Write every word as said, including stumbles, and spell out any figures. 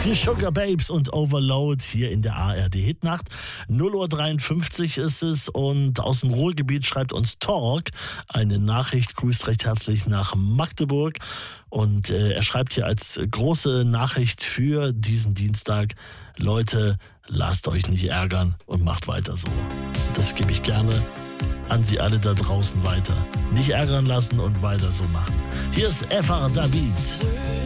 Die Sugar Babes und Overload hier in der A R D Hitnacht. null Uhr dreiundfünfzig ist es und aus dem Ruhrgebiet schreibt uns Tork eine Nachricht, grüßt recht herzlich nach Magdeburg. Und äh, er schreibt hier als große Nachricht für diesen Dienstag: Leute, lasst euch nicht ärgern und macht weiter so. Das gebe ich gerne an Sie alle da draußen weiter. Nicht ärgern lassen und weiter so machen. Hier ist F R David.